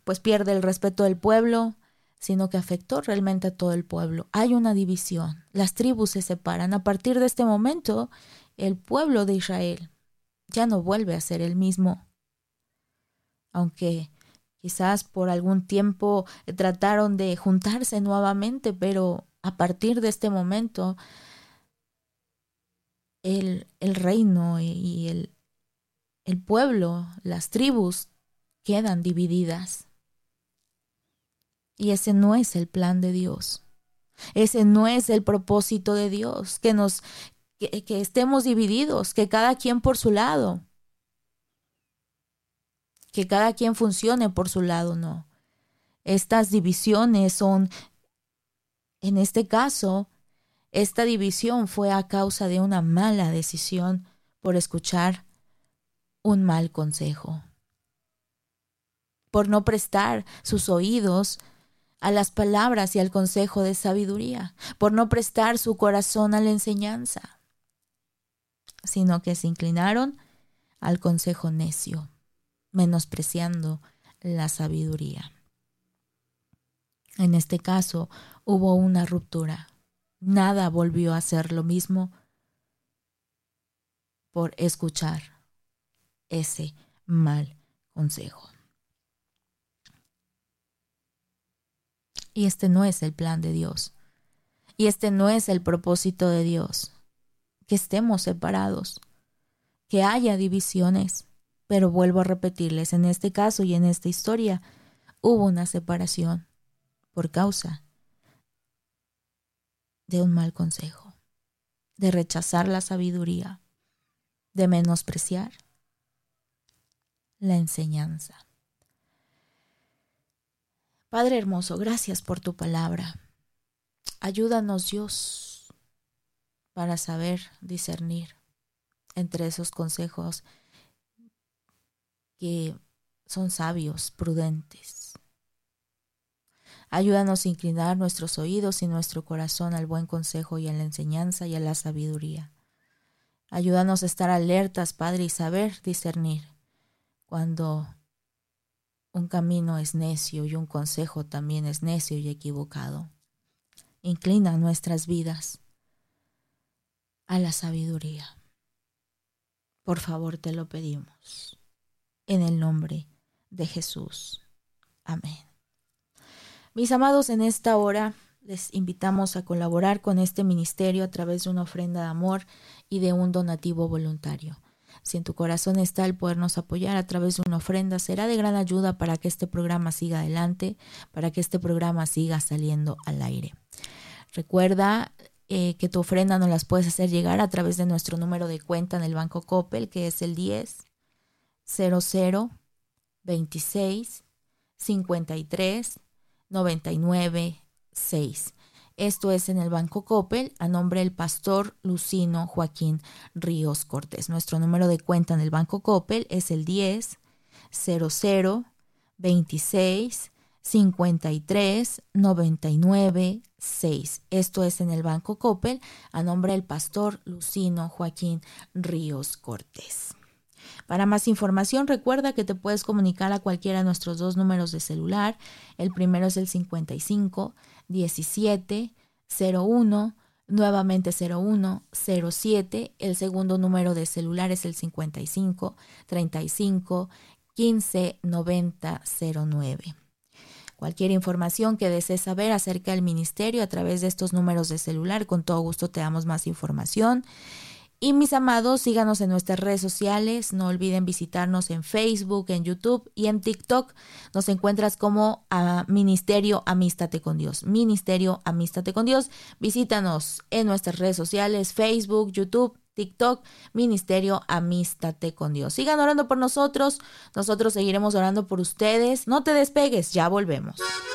pues pierde el respeto del pueblo, sino que afectó realmente a todo el pueblo. Hay una división, las tribus se separan. A partir de este momento, el pueblo de Israel ya no vuelve a ser el mismo. Aunque quizás por algún tiempo trataron de juntarse nuevamente, pero a partir de este momento, el reino y el pueblo, las tribus, quedan divididas. Y ese no es el plan de Dios. Ese no es el propósito de Dios, que estemos divididos, que cada quien por su lado, que cada quien funcione por su lado, no. Estas divisiones son, en este caso, esta división fue a causa de una mala decisión por escuchar un mal consejo, por no prestar sus oídos a las palabras y al consejo de sabiduría, por no prestar su corazón a la enseñanza, sino que se inclinaron al consejo necio, menospreciando la sabiduría. En este caso hubo una ruptura. Nada volvió a ser lo mismo por escuchar ese mal consejo. Y este no es el plan de Dios. Y este no es el propósito de Dios. Que estemos separados, que haya divisiones. Pero vuelvo a repetirles, en este caso y en esta historia, hubo una separación por causa de un mal consejo, de rechazar la sabiduría, de menospreciar la enseñanza. Padre hermoso, gracias por tu palabra. Ayúdanos, Dios, para saber discernir entre esos consejos que son sabios, prudentes. Ayúdanos a inclinar nuestros oídos y nuestro corazón al buen consejo y a la enseñanza y a la sabiduría. Ayúdanos a estar alertas, Padre, y saber discernir cuando un camino es necio y un consejo también es necio y equivocado. Inclina nuestras vidas a la sabiduría. Por favor, te lo pedimos. En el nombre de Jesús. Amén. Mis amados, en esta hora les invitamos a colaborar con este ministerio a través de una ofrenda de amor y de un donativo voluntario. Si en tu corazón está el podernos apoyar a través de una ofrenda, será de gran ayuda para que este programa siga adelante, para que este programa siga saliendo al aire. Recuerda que tu ofrenda nos las puedes hacer llegar a través de nuestro número de cuenta en el Banco Coppel, que es el 10 00 26 53 99 6. Esto es en el Banco Coppel a nombre del pastor Lucino Joaquín Ríos Cortés. Nuestro número de cuenta en el Banco Coppel es el 10 00 26 53 99 6. Esto es en el Banco Coppel a nombre del pastor Lucino Joaquín Ríos Cortés. Para más información, recuerda que te puedes comunicar a cualquiera de nuestros dos números de celular. El primero es el 55 17 01, nuevamente 01 07. El segundo número de celular es el 55 35 15 90 09. Cualquier información que desees saber acerca del ministerio a través de estos números de celular, con todo gusto te damos más información. Y mis amados, síganos en nuestras redes sociales, no olviden visitarnos en Facebook, en YouTube y en TikTok. Nos encuentras como Ministerio Amístate con Dios. Ministerio Amístate con Dios. Visítanos en nuestras redes sociales, Facebook, YouTube, TikTok, Ministerio Amístate con Dios. Sigan orando por nosotros seguiremos orando por ustedes. No te despegues, ya volvemos.